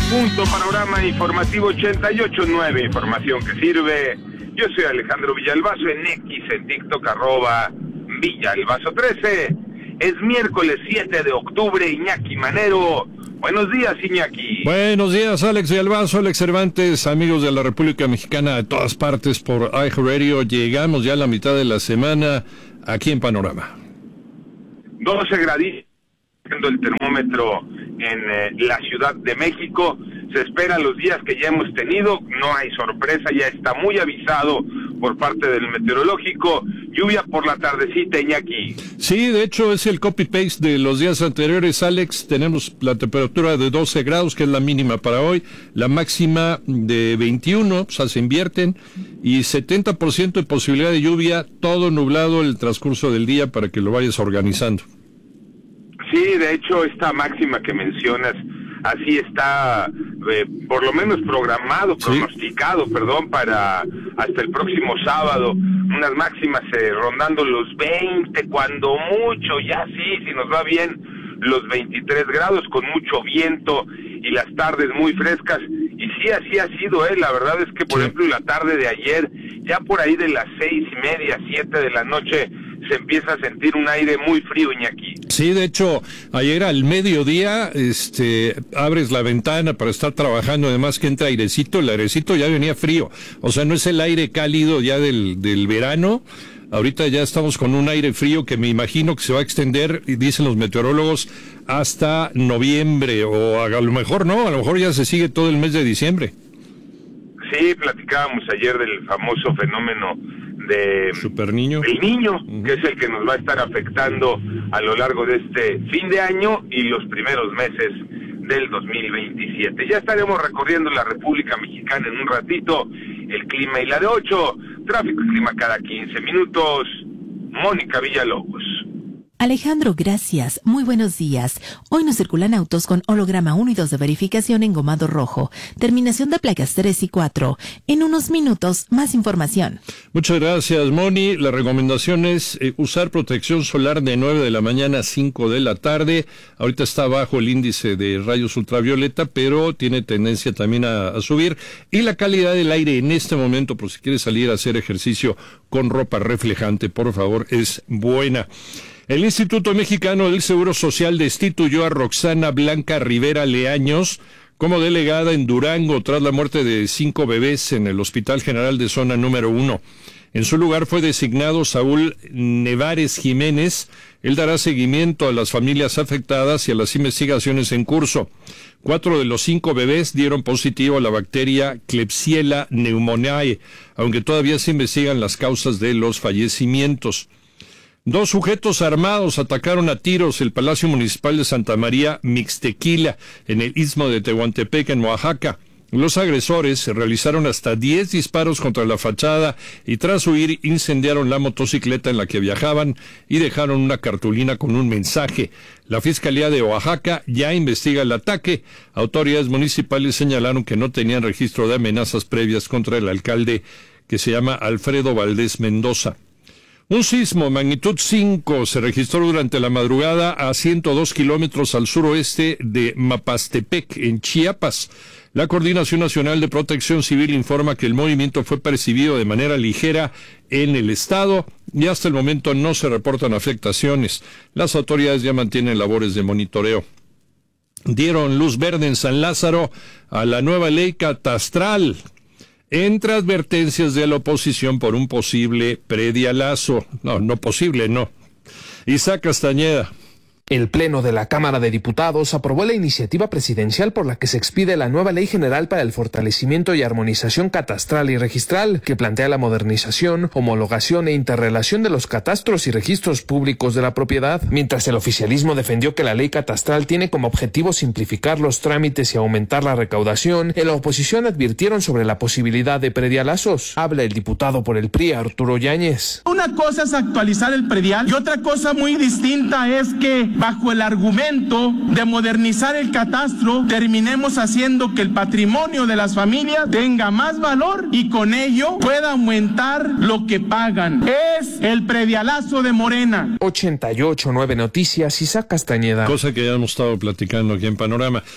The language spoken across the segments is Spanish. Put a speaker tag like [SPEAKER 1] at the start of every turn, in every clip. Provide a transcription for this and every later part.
[SPEAKER 1] punto, panorama informativo 88.9, información que sirve. Yo soy Alejandro Villalbazo en X, en TikTok, @Villalbazo13. Es miércoles 7 de octubre, Iñaki Manero. Buenos días, Iñaki.
[SPEAKER 2] Buenos días, Alex Villalbazo, Alex Cervantes, amigos de la República Mexicana de todas partes por iHeartRadio. Llegamos ya a la mitad de la semana aquí en Panorama.
[SPEAKER 1] 12 graditos el termómetro en la Ciudad de México. Se esperan los días que ya hemos tenido, no hay sorpresa, ya está muy avisado por parte del meteorológico. Lluvia por la tardecita, Iñaki.
[SPEAKER 2] Sí, de hecho es el copy-paste de los días anteriores, Alex. Tenemos la temperatura de 12 grados, que es la mínima para hoy, la máxima de 21, o sea, se invierten, y 70% de posibilidad de lluvia, todo nublado el transcurso del día para que lo vayas organizando.
[SPEAKER 1] Sí, de hecho, esta máxima que mencionas, así está, por lo menos pronosticado, para hasta el próximo sábado, unas máximas rondando los 20, cuando mucho, ya sí, si nos va bien, los 23 grados, con mucho viento, y las tardes muy frescas, y sí, así ha sido, la verdad es que, por ejemplo, la tarde de ayer, ya por ahí de las 6:30, 7 de la noche, se empieza a sentir un aire muy frío, Iñaki.
[SPEAKER 2] Sí, de hecho, ayer al mediodía, abres la ventana para estar trabajando, además que entra airecito, el airecito ya venía frío, o sea, no es el aire cálido ya del verano. Ahorita ya estamos con un aire frío que me imagino que se va a extender, y dicen los meteorólogos, hasta noviembre, o a lo mejor no, a lo mejor ya se sigue todo el mes de diciembre.
[SPEAKER 1] Sí, platicábamos ayer del famoso fenómeno de
[SPEAKER 2] Superniño.
[SPEAKER 1] El Niño, que es el que nos va a estar afectando a lo largo de este fin de año y los primeros meses del 2027. Ya estaremos recorriendo la República Mexicana en un ratito, el clima y la de 8, tráfico y clima cada 15 minutos. Mónica Villalobos.
[SPEAKER 3] Alejandro, gracias. Muy buenos días. Hoy nos circulan autos con holograma 1 y 2 de verificación engomado rojo. Terminación de placas 3 y 4. En unos minutos, más información.
[SPEAKER 2] Muchas gracias, Moni. La recomendación es usar protección solar de 9 de la mañana a 5 de la tarde. Ahorita está bajo el índice de rayos ultravioleta, pero tiene tendencia también a subir. Y la calidad del aire en este momento, por si quieres salir a hacer ejercicio con ropa reflejante, por favor, es buena. El Instituto Mexicano del Seguro Social destituyó a Roxana Blanca Rivera Leaños como delegada en Durango tras la muerte de 5 bebés en el Hospital General de Zona número 1. En su lugar fue designado Saúl Nevares Jiménez. Él dará seguimiento a las familias afectadas y a las investigaciones en curso. 4 de los 5 bebés dieron positivo a la bacteria Klebsiella pneumoniae, aunque todavía se investigan las causas de los fallecimientos. 2 sujetos armados atacaron a tiros el Palacio Municipal de Santa María Mixtequila, en el Istmo de Tehuantepec, en Oaxaca. Los agresores realizaron hasta 10 disparos contra la fachada y tras huir incendiaron la motocicleta en la que viajaban y dejaron una cartulina con un mensaje. La Fiscalía de Oaxaca ya investiga el ataque. Autoridades municipales señalaron que no tenían registro de amenazas previas contra el alcalde, que se llama Alfredo Valdés Mendoza. Un sismo magnitud 5 se registró durante la madrugada a 102 kilómetros al suroeste de Mapastepec, en Chiapas. La Coordinación Nacional de Protección Civil informa que el movimiento fue percibido de manera ligera en el estado y hasta el momento no se reportan afectaciones. Las autoridades ya mantienen labores de monitoreo. Dieron luz verde en San Lázaro a la nueva ley catastral, entre advertencias de la oposición por un posible predialazo. No. Isaac Castañeda.
[SPEAKER 4] El Pleno de la Cámara de Diputados aprobó la iniciativa presidencial por la que se expide la nueva Ley General para el Fortalecimiento y Armonización Catastral y Registral, que plantea la modernización, homologación e interrelación de los catastros y registros públicos de la propiedad. Mientras el oficialismo defendió que la ley catastral tiene como objetivo simplificar los trámites y aumentar la recaudación, en la oposición advirtieron sobre la posibilidad de predialazos. Habla el diputado por el PRI, Arturo Yáñez.
[SPEAKER 5] Una cosa es actualizar el predial y otra cosa muy distinta es que bajo el argumento de modernizar el catastro, terminemos haciendo que el patrimonio de las familias tenga más valor y con ello pueda aumentar lo que pagan. Es el predialazo de Morena.
[SPEAKER 4] 88.9 Noticias, Isaac Castañeda.
[SPEAKER 2] Cosa que ya hemos estado platicando aquí en Panorama.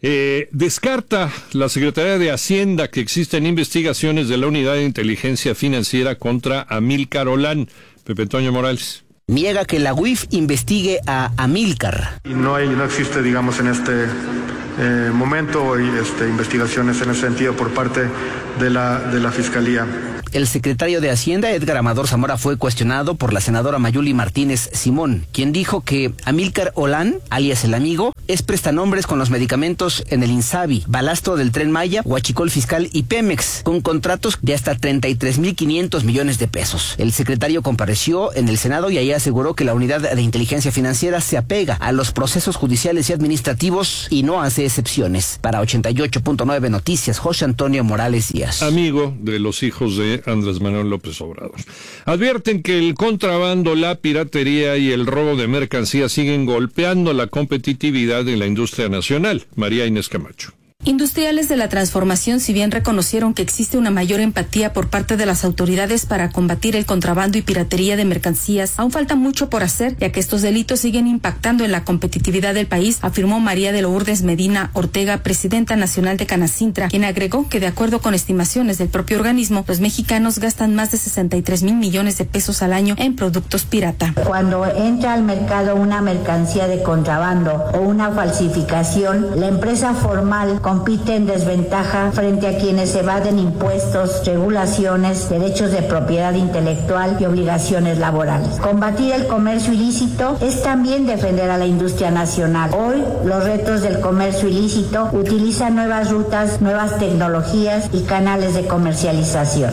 [SPEAKER 2] Descarta la Secretaría de Hacienda que existen investigaciones de la Unidad de Inteligencia Financiera contra Amílcar Olán. Pepe Toño Morales.
[SPEAKER 6] Niega que la UIF investigue a Amílcar.
[SPEAKER 7] Y no existe, digamos, en este momento investigaciones en ese sentido por parte de la Fiscalía.
[SPEAKER 6] El secretario de Hacienda, Edgar Amador Zamora, fue cuestionado por la senadora Mayuli Martínez Simón, quien dijo que Amílcar Olán, alias El Amigo, es prestanombres con los medicamentos en el INSABI, Balastro del Tren Maya, Huachicol Fiscal y Pemex, con contratos de hasta 33,500 millones de pesos. El secretario compareció en el Senado y ahí aseguró que la Unidad de Inteligencia Financiera se apega a los procesos judiciales y administrativos y no hace excepciones. Para 88.9 Noticias, José Antonio Morales Díaz.
[SPEAKER 2] Amigo de los hijos de Andrés Manuel López Obrador. Advierten que el contrabando, la piratería y el robo de mercancías siguen golpeando la competitividad de la industria nacional. María Inés Camacho.
[SPEAKER 8] Industriales de la transformación, si bien reconocieron que existe una mayor empatía por parte de las autoridades para combatir el contrabando y piratería de mercancías, aún falta mucho por hacer, ya que estos delitos siguen impactando en la competitividad del país, afirmó María de Lourdes Medina Ortega, presidenta nacional de Canacintra, quien agregó que de acuerdo con estimaciones del propio organismo, los mexicanos gastan más de 63,000 millones de pesos al año en productos pirata.
[SPEAKER 9] Cuando entra al mercado una mercancía de contrabando o una falsificación, la empresa formal compite en desventaja frente a quienes evaden impuestos, regulaciones, derechos de propiedad intelectual y obligaciones laborales. Combatir el comercio ilícito es también defender a la industria nacional. Hoy, los retos del comercio ilícito utilizan nuevas rutas, nuevas tecnologías y canales de comercialización.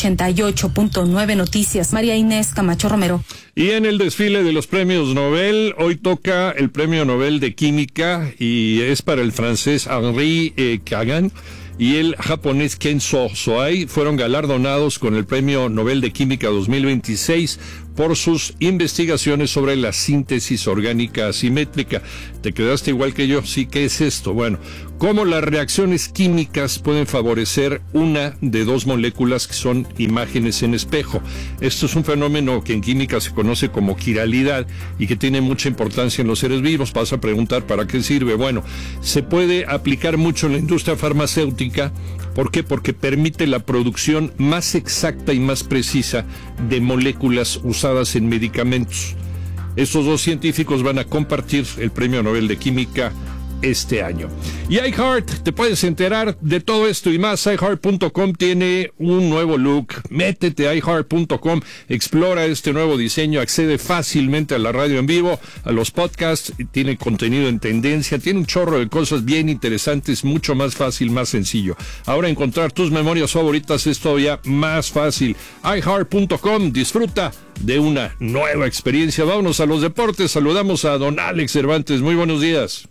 [SPEAKER 8] 88.9 Noticias, María Inés Camacho Romero.
[SPEAKER 2] Y en el desfile de los premios Nobel, hoy toca el Premio Nobel de Química y es para el francés Henri Kagan y el japonés Kenzo Soai. Fueron galardonados con el Premio Nobel de Química 2026 por sus investigaciones sobre la síntesis orgánica asimétrica. ¿Te quedaste igual que yo? Sí, ¿qué es esto? Bueno, cómo las reacciones químicas pueden favorecer una de dos moléculas que son imágenes en espejo. Esto es un fenómeno que en química se conoce como quiralidad y que tiene mucha importancia en los seres vivos. Vas a preguntar, ¿para qué sirve? Bueno, se puede aplicar mucho en la industria farmacéutica. ¿Por qué? Porque permite la producción más exacta y más precisa de moléculas usadas en medicamentos. Estos dos científicos van a compartir el Premio Nobel de Química este año. Y iHeart, te puedes enterar de todo esto y más. iHeart.com tiene un nuevo look. Métete a iHeart.com, explora este nuevo diseño, accede fácilmente a la radio en vivo, a los podcasts, tiene contenido en tendencia, tiene un chorro de cosas bien interesantes, mucho más fácil, más sencillo. Ahora encontrar tus memorias favoritas es todavía más fácil. iHeart.com, disfruta de una nueva experiencia. Vámonos a los deportes. Saludamos a don Alex Cervantes. Muy buenos días.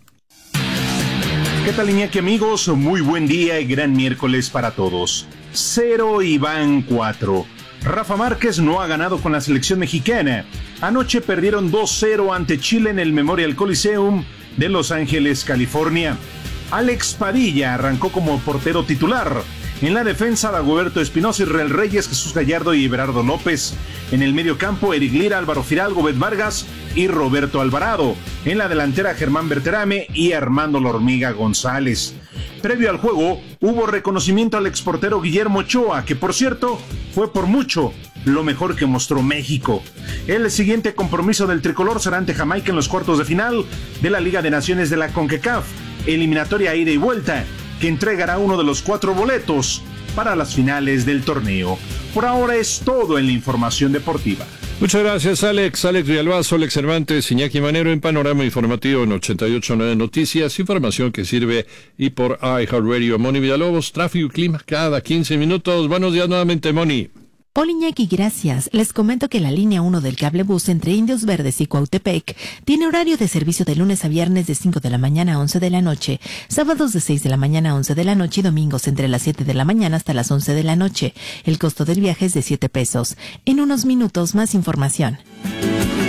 [SPEAKER 10] ¿Qué tal, Iñaki, amigos? Muy buen día y gran miércoles para todos. 0 y van 4. Rafa Márquez no ha ganado con la selección mexicana. Anoche perdieron 2-0 ante Chile en el Memorial Coliseum de Los Ángeles, California. Alex Padilla arrancó como portero titular. En la defensa, Dagoberto Espinosa, Israel Reyes, Jesús Gallardo y Everardo López. En el medio campo, Eric Lira, Álvaro Fidalgo, Bet Vargas y Roberto Alvarado. En la delantera, Germán Berterame y Armando La Hormiga González. Previo al juego, hubo reconocimiento al exportero Guillermo Ochoa, que por cierto, fue por mucho lo mejor que mostró México. El siguiente compromiso del tricolor será ante Jamaica en los cuartos de final de la Liga de Naciones de la CONCACAF, eliminatoria ida y vuelta, que entregará uno de los 4 boletos para las finales del torneo. Por ahora es todo en la información deportiva.
[SPEAKER 2] Muchas gracias, Alex. Alex Villalbazo, Alex Cervantes, Iñaki Manero en Panorama Informativo en 88.9 Noticias. Información que sirve y por iHeartRadio. Moni Villalobos, tráfico y clima cada 15 minutos. Buenos días nuevamente, Moni.
[SPEAKER 3] Hola Iñaki, gracias. Les comento que la línea 1 del cablebús entre Indios Verdes y Cuautepec tiene horario de servicio de lunes a viernes de 5 de la mañana a 11 de la noche, sábados de 6 de la mañana a 11 de la noche y domingos entre las 7 de la mañana hasta las 11 de la noche. El costo del viaje es de $7. En unos minutos más información.